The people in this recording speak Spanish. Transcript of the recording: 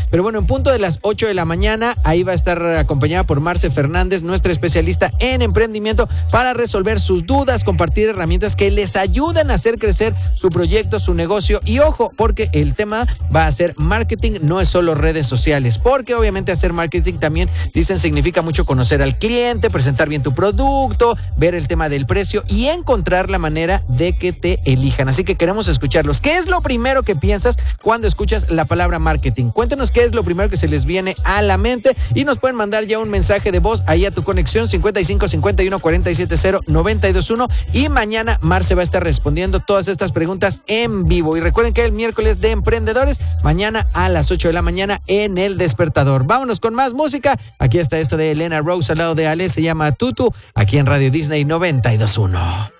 Pero bueno, en punto de las 8 de la mañana, ahí va a estar acompañada por Marce Fernández, nuestra especialista en emprendimiento, para resolver sus dudas, compartir herramientas que les ayuden a hacer crecer su proyecto, su negocio. Y ojo, porque el tema va a ser marketing, no es solo redes sociales, porque obviamente hacer marketing también, dicen, significa mucho conocer al cliente, presentar bien tu producto, ver el tema del precio y encontrar la manera de que te elijan. Así que queremos escucharlos. ¿Qué es lo primero que piensas cuando escuchas la palabra marketing? Cuéntanos qué es lo primero que se les viene a la mente y nos pueden mandar ya un mensaje de voz ahí a tu conexión 55 51 47 0 92 1 y mañana Marce va a estar respondiendo todas estas preguntas en vivo. Y recuerden que el miércoles de emprendedores, mañana a las 8 de la mañana en El Despertador. Vámonos con más música. Aquí está esto de Elena Rose al lado de Ale, se llama Tutu, aquí en Radio Disney 92.1.